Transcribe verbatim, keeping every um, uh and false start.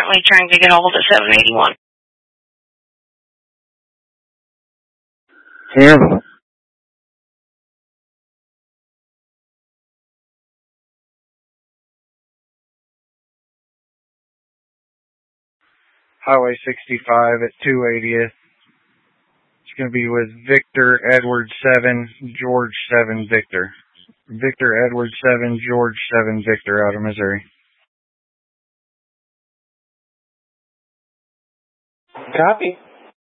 currently trying to get a hold of seven eighty-one. Terrible. Highway sixty-five at two eightieth. It's going to be with Victor Edward seven, George seven, Victor. Victor Edward seven, George seven, Victor out of Missouri. Copy.